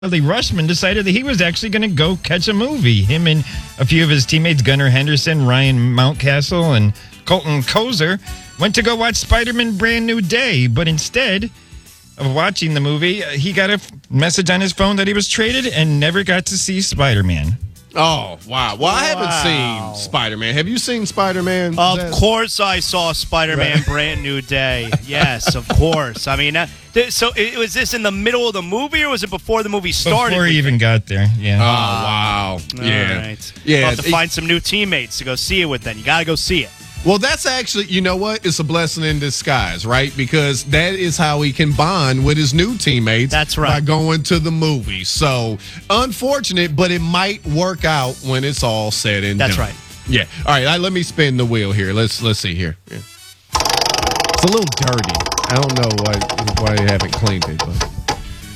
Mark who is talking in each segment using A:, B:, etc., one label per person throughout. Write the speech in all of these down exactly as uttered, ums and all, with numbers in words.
A: Lee Rushman decided that he was actually going to go catch a movie. Him and a few of his teammates, Gunnar Henderson, Ryan Mountcastle, and Colton Kozer, went to go watch Spider-Man Brand New Day. But instead of watching the movie, he got a message on his phone that he was traded and never got to see Spider-Man.
B: Oh, wow. Well, I haven't
C: Wow.
B: seen Spider-Man. Have you seen Spider-Man?
C: Of
B: Zaz?
C: course I saw Spider-Man
B: Right.
C: Brand New Day. Yes, of course. I mean, uh, th- so it, was this in the middle of the movie or was it before the movie started?
A: Before he even got there,
B: Oh,
A: yeah.
B: wow.
C: All
B: Yeah.
C: right.
B: Yeah.
C: You'll have to
B: it-
C: find some new teammates to go see it with then. You got to go see it.
B: Well, that's actually, you know what? It's a blessing in disguise, right? Because that is how he can bond with his new teammates.
C: That's right.
B: By going to the movie. So, unfortunate, but it might work out when it's all said and
C: That's
B: done.
C: right.
B: Yeah. All right, I, let me spin the wheel here. Let's let's see here. Yeah. It's a little dirty. I don't know why why they haven't cleaned it, but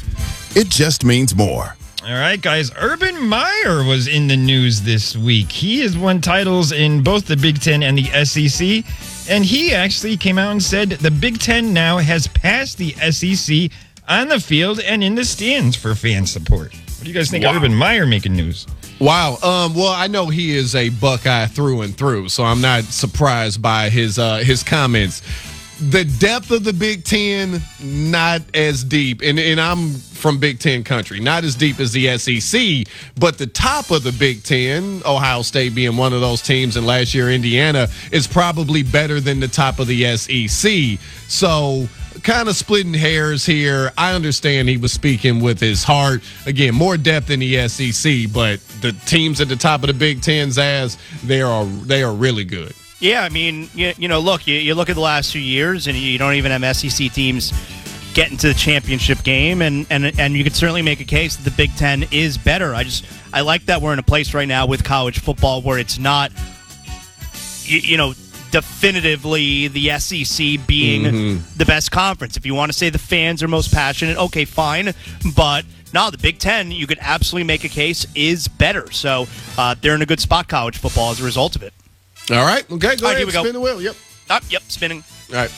D: It just means more.
A: All right, guys. Urban Meyer was in the news this week. He has won titles in both the Big Ten and the S E C. And he actually came out and said the Big Ten now has passed the S E C on the field and in the stands for fan support. What do you guys think
B: Wow.
A: of Urban Meyer making news?
B: wow. Um, well, I know he is a Buckeye through and through, so I'm not surprised by his uh, his comments. The depth of the Big Ten, not as deep, and, and I'm from Big Ten country, not as deep as the S E C, but the top of the Big Ten, Ohio State being one of those teams, and last year Indiana, is probably better than the top of the S E C. So kind of splitting hairs here. I understand he was speaking with his heart. Again, more depth in the S E C, but the teams at the top of the Big Ten's ass, they are they are really good.
C: Yeah, I mean, you, you know, look, you, you look at the last few years, and you don't even have S E C teams getting to the championship game, and, and and you could certainly make a case that the Big Ten is better. I just I like that we're in a place right now with college football where it's not, you, you know, definitively the S E C being
B: Mm-hmm.
C: the best conference. If you want to say the fans are most passionate, okay, fine, but no, the Big Ten, you could absolutely make a case, is better. So uh, they're in a good spot, college football, as a result of it.
B: All right, okay, go
C: All right,
B: ahead,
C: here we go.
B: spin the wheel. Yep.
C: Ah, yep, spinning.
B: All right.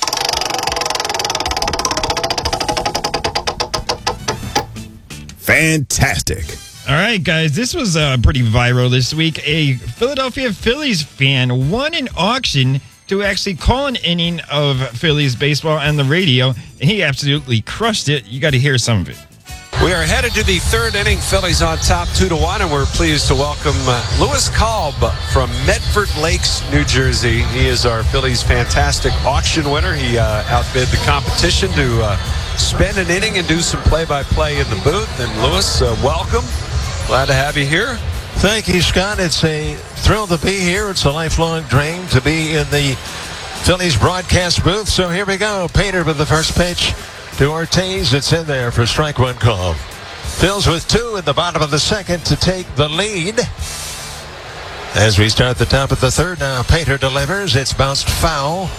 D: Fantastic.
A: All right, guys, this was uh, pretty viral this week. A Philadelphia Phillies fan won an auction to actually call an inning of Phillies baseball on the radio, and he absolutely crushed it. You got to hear some of it.
E: We are headed to the third inning. Phillies on top two to one, and we're pleased to welcome uh, Lewis Kalb from Medford Lakes, New Jersey. He is our Phillies fantastic auction winner. He uh, outbid the competition to uh, spend an inning and do some play-by-play in the booth. And Lewis, uh, welcome. Glad to have you here.
F: Thank you, Scott. It's a thrill to be here. It's a lifelong dream to be in the Phillies broadcast booth. So here we go. Painter with the first pitch to Ortiz. It's in there for strike one call. Phil's with two in the bottom of the second to take the lead. As we start the top of the third now, Painter delivers. It's bounced foul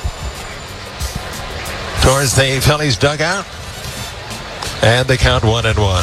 F: towards the Phillies dugout. And they count one and one.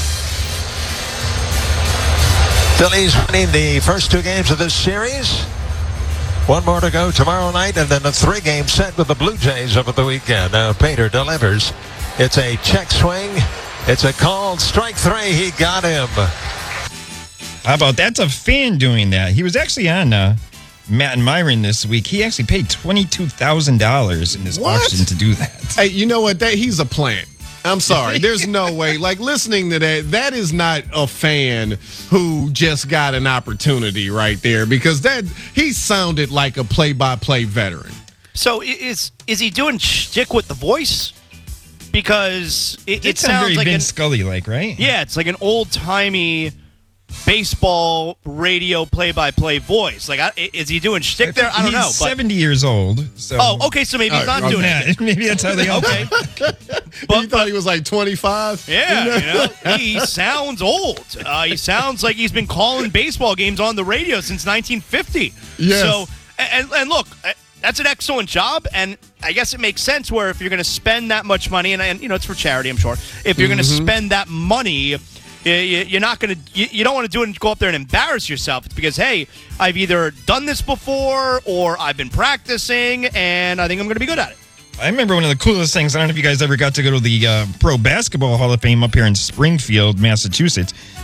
F: Phillies winning the first two games of this series. One more to go tomorrow night, and then a three-game set with the Blue Jays over the weekend. Now Painter delivers. It's a check swing. It's a called strike three. He got him.
A: How about that's a fan doing that? He was actually on uh, Matt and Myron this week. He actually paid twenty-two thousand dollars in this
B: What?
A: auction to do that.
B: Hey, you know what? That he's a plant. I'm sorry. There's no way. Like, listening to that, that is not a fan who just got an opportunity right there, because that he sounded like a play-by-play veteran.
C: So i- is is he doing shtick with the voice? Because it, it
A: It sounds
C: sounds
A: very
C: like an,
A: Vince Scully-like, right?
C: yeah, it's like an old timey baseball radio play-by-play voice. Like, I, i- is he doing shtick there? I don't
A: He's
C: know. But
A: seventy years old. So.
C: oh, okay, so maybe he's
B: All
C: not
B: right,
C: doing
A: Yeah,
C: it.
A: maybe that's how they all
C: Okay,
B: you thought he was like twenty-five?
C: yeah, you know, he sounds old. Uh, he sounds like he's been calling baseball games on the radio since nineteen fifty.
B: Yes.
C: So, and and look, uh, that's an excellent job, and I guess it makes sense where if you're going to spend that much money, and, and you know it's for charity, I'm sure. If you're going to spend that money, you, you- you're not going to, you, you don't want to do it and go up there and embarrass yourself. It's because, hey, I've either done this before or I've been practicing, and I think I'm going to be good at it.
A: I remember one of the coolest things. I don't know if you guys ever got to go to the uh, Pro Basketball Hall of Fame up here in Springfield, Massachusetts.